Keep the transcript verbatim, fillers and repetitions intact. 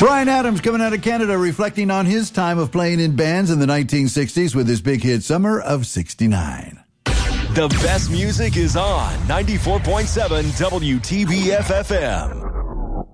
Bryan Adams coming out of Canada, reflecting on his time of playing in bands in the nineteen sixties with his big hit Summer of sixty-nine. The best music is on ninety-four point seven W T B F F M.